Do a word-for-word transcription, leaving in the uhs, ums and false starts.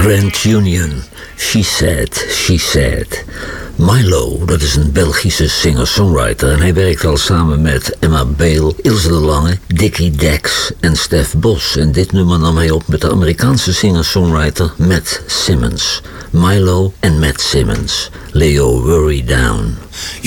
Grand Union, She Said, She Said. Milo, dat is een Belgische singer-songwriter en hij werkt al samen met Emma Bale, Ilse de Lange, Dickie Dex en Stef Bos. En dit nummer nam hij op met de Amerikaanse singer-songwriter Matt Simmons. Milo en Matt Simmons, Leo Worry Down.